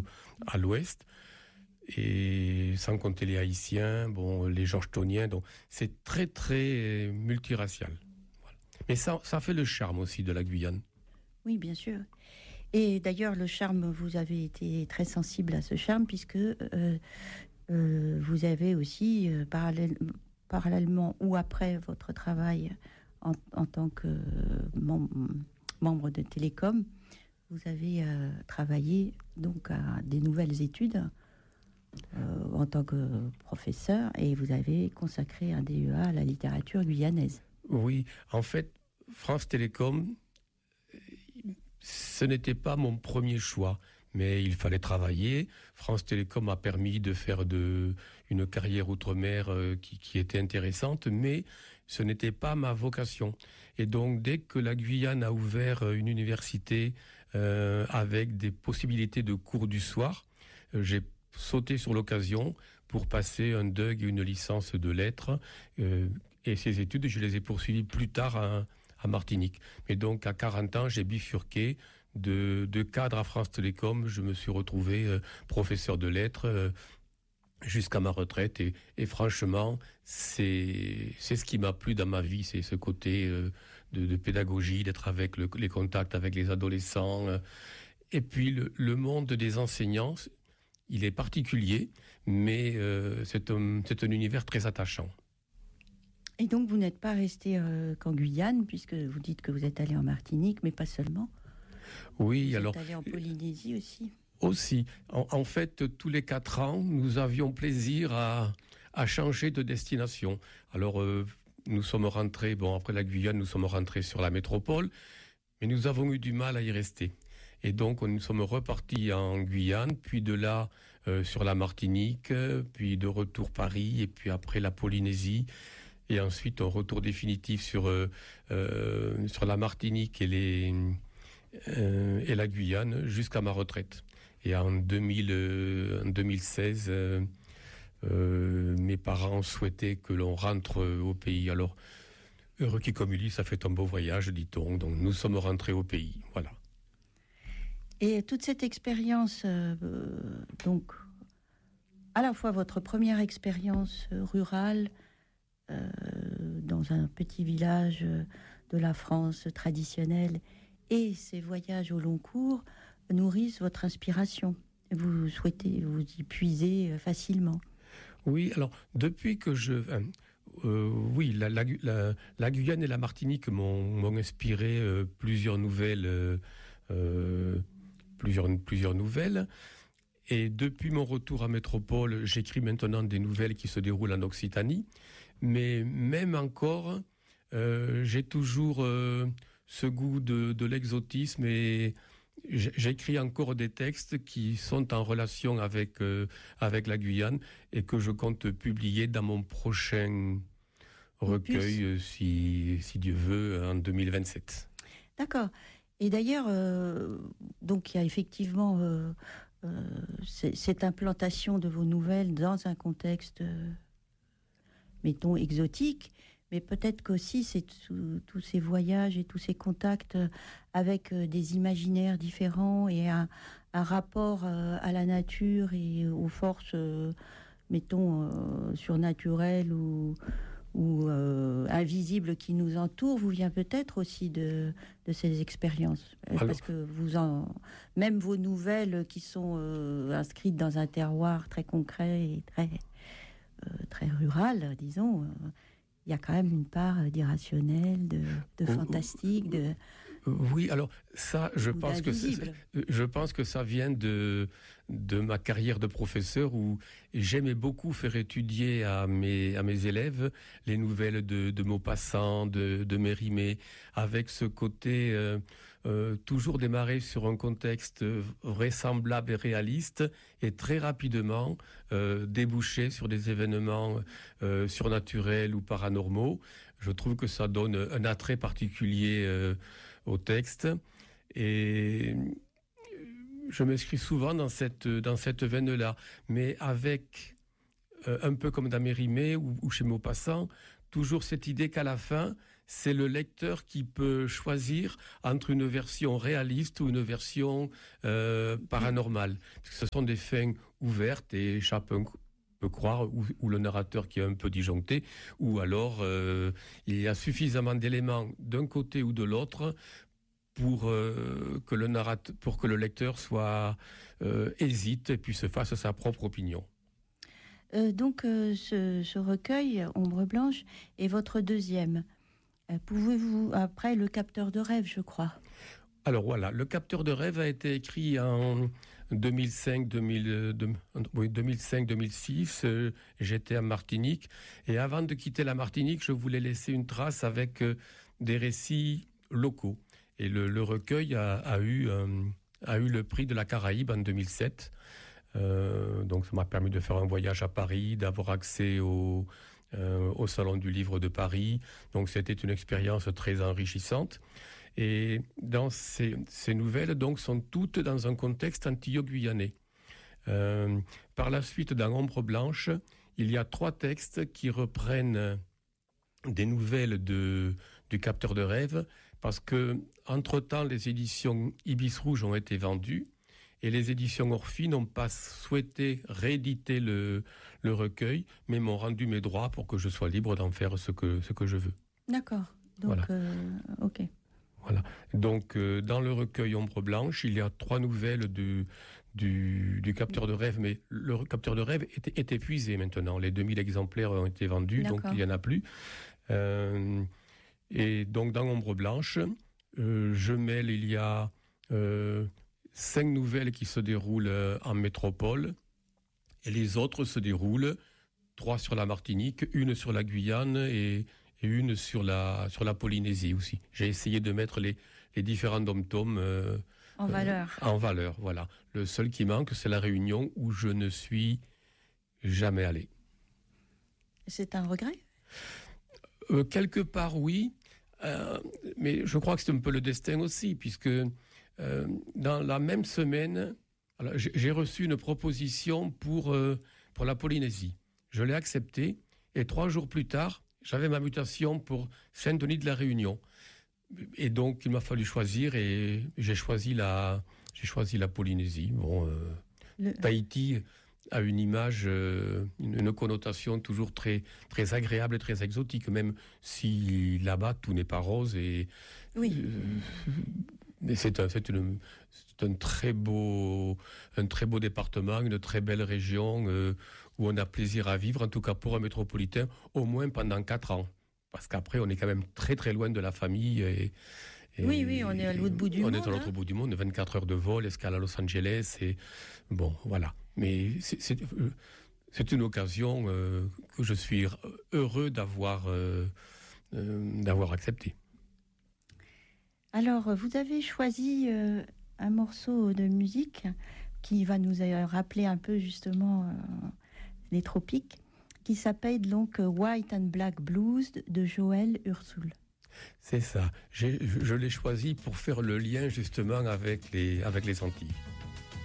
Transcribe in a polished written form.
à l'ouest. Et sans compter les Haïtiens, les Georgetoniens, donc c'est très très multiracial. Voilà. Mais ça fait le charme aussi de la Guyane. Oui, bien sûr. Et d'ailleurs, le charme, vous avez été très sensible à ce charme, puisque vous avez aussi, parallèlement ou après votre travail en tant que membre de Télécom, vous avez travaillé donc à des nouvelles études en tant que professeur, et vous avez consacré un DEA à la littérature guyanaise. Oui, en fait, France Télécom, ce n'était pas mon premier choix, mais il fallait travailler. France Télécom a permis de faire une carrière outre-mer qui était intéressante, mais ce n'était pas ma vocation. Et donc, dès que la Guyane a ouvert une université avec des possibilités de cours du soir, j'ai sauté sur l'occasion pour passer un DUG et une licence de lettres. Et ces études, je les ai poursuivies plus tard à Martinique. Mais donc, à 40 ans, j'ai bifurqué de cadre à France Télécom. Je me suis retrouvé professeur de lettres jusqu'à ma retraite. Et franchement, c'est ce qui m'a plu dans ma vie. C'est ce côté de pédagogie, d'être avec les contacts avec les adolescents. Et puis, le monde des enseignants, il est particulier, mais c'est un univers très attachant. Et donc, vous n'êtes pas resté qu'en Guyane, puisque vous dites que vous êtes allé en Martinique, mais pas seulement. Oui, vous alors... Vous êtes allé en Polynésie aussi. Aussi. En fait, tous les 4 ans, nous avions plaisir à changer de destination. Alors, nous sommes rentrés, après la Guyane, nous sommes rentrés sur la métropole, mais nous avons eu du mal à y rester. Et donc, nous sommes repartis en Guyane, puis de là sur la Martinique, puis de retour Paris, et puis après la Polynésie, et ensuite un retour définitif sur la Martinique et la Guyane jusqu'à ma retraite. Et en 2016, mes parents souhaitaient que l'on rentre au pays. Alors, heureux qui comme il dit, ça fait un beau voyage, dit-on. Donc, nous sommes rentrés au pays. Voilà. Et toute cette expérience, donc, à la fois votre première expérience rurale, dans un petit village de la France traditionnelle, et ces voyages au long cours nourrissent votre inspiration. Vous souhaitez vous y puiser facilement. Oui, alors depuis que oui, la Guyane et la Martinique m'ont inspiré plusieurs nouvelles, plusieurs nouvelles. Et depuis mon retour à Métropole, j'écris maintenant des nouvelles qui se déroulent en Occitanie. Mais même encore, j'ai toujours ce goût de l'exotisme, et j'écris encore des textes qui sont en relation avec la Guyane et que je compte publier dans mon prochain recueil, si Dieu veut, en 2027. D'accord. Et d'ailleurs, donc il y a effectivement cette implantation de vos nouvelles dans un contexte, mettons, exotique, mais peut-être qu'aussi c'est tous ces voyages et tous ces contacts avec des imaginaires différents et un rapport à la nature et aux forces, mettons, surnaturelles ou invisibles qui nous entourent, vous vient peut-être aussi de ces expériences. Alors, parce que même vos nouvelles qui sont inscrites dans un terroir très concret et très rural, disons, il y a quand même une part d'irrationnel, de fantastique, de... Oui, alors ça, je pense que ça vient de ma carrière de professeur, où j'aimais beaucoup faire étudier à mes élèves les nouvelles de Maupassant, de Mérimée, avec ce côté toujours démarrer sur un contexte vraisemblable et réaliste, et très rapidement déboucher sur des événements surnaturels ou paranormaux. Je trouve que ça donne un attrait particulier au texte, et je m'inscris souvent dans cette veine-là, mais avec un peu comme dans Mérimée ou chez Maupassant, toujours cette idée qu'à la fin, c'est le lecteur qui peut choisir entre une version réaliste ou une version paranormale. Ce sont des fins ouvertes et chacun peut croire, ou le narrateur qui est un peu disjoncté, ou alors il y a suffisamment d'éléments d'un côté ou de l'autre pour que le lecteur hésite et puis se fasse sa propre opinion. Ce recueil, Ombre Blanche, est votre deuxième. Pouvez-vous, après, Le capteur de rêve, je crois. Alors voilà, Le capteur de rêve a été écrit en 2005-2006. J'étais en Martinique. Et avant de quitter la Martinique, je voulais laisser une trace avec des récits locaux. Et le recueil a eu le prix de la Caraïbe en 2007. Donc ça m'a permis de faire un voyage à Paris, d'avoir accès au Salon du Livre de Paris. Donc c'était une expérience très enrichissante. Et dans ces nouvelles, donc, sont toutes dans un contexte antilo-guyanais. Par la suite, dans Ombre Blanche, il y a 3 textes qui reprennent des nouvelles du capteur de rêve, parce que entre-temps, les éditions Ibis Rouge ont été vendues. Et les éditions Orphi n'ont pas souhaité rééditer le recueil, mais m'ont rendu mes droits pour que je sois libre d'en faire ce que je veux. D'accord. Donc, voilà. OK. Voilà. Donc, dans le recueil Ombre Blanche, il y a 3 nouvelles du capteur de rêve, mais le capteur de rêve est épuisé maintenant. Les 2000 exemplaires ont été vendus, donc il n'y en a plus. Et donc, dans Ombre Blanche, il y a 5 nouvelles qui se déroulent en métropole, et les autres se déroulent 3 sur la Martinique, 1 sur la Guyane et 1 sur la Polynésie aussi. J'ai essayé de mettre les différents dom-toms en valeur, voilà. Le seul qui manque, c'est la Réunion, où je ne suis jamais allé. C'est un regret ? Quelque part, oui. Mais je crois que c'est un peu le destin aussi, puisque dans la même semaine, alors, j'ai reçu une proposition pour la Polynésie. Je l'ai acceptée, et 3 jours plus tard, j'avais ma mutation pour Saint-Denis de la Réunion. Et donc, il m'a fallu choisir, et j'ai choisi la Polynésie. Bon, Tahiti a une image, une connotation toujours très, très agréable et très exotique, même si là-bas, tout n'est pas rose. Et, oui. C'est un très beau département, une très belle région où on a plaisir à vivre, en tout cas pour un métropolitain, au moins pendant 4 ans. Parce qu'après, on est quand même très très loin de la famille. Oui, on est à l'autre bout du monde. On est à l'autre bout du monde, 24 heures de vol, escale à Los Angeles. Et bon, voilà. Mais c'est une occasion que je suis heureux d'avoir acceptée. Alors, vous avez choisi un morceau de musique qui va nous rappeler un peu justement les tropiques, qui s'appelle donc White and Black Blues de Joël Ursule. C'est ça. Je l'ai choisi pour faire le lien justement avec les Antilles.